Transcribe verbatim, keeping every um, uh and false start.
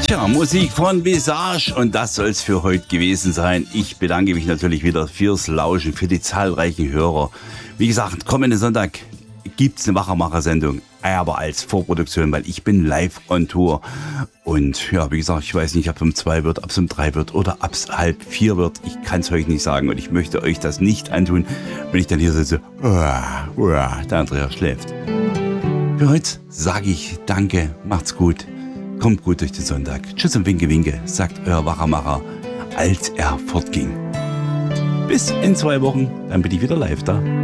Tja, Musik von Visage und das soll es für heute gewesen sein. Ich bedanke mich natürlich wieder fürs Lauschen, für die zahlreichen Hörer. Wie gesagt, kommenden Sonntag gibt's eine Wachermacher-Sendung, aber als Vorproduktion, weil ich bin live on Tour. Und ja, wie gesagt, ich weiß nicht, ob es um zwei wird, ob es um drei wird oder ob es halb vier wird. Ich kann es euch nicht sagen und ich möchte euch das nicht antun, wenn ich dann hier sitze, uah, uah, der Andreas schläft. Für heute sage ich danke, macht's gut, kommt gut durch den Sonntag. Tschüss und Winke Winke, sagt euer Wachermacher, als er fortging. Bis in zwei Wochen, dann bin ich wieder live da.